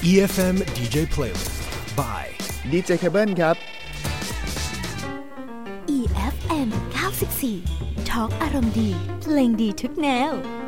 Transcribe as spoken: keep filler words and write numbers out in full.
อี เอฟ เอ็ม ดี เจ Playlist by ดี เจ Cable ครับอี เอฟ เอ็ม เก้าสิบสี่ ทอล์กอารมณ์ดีเพลงดีทุกแนว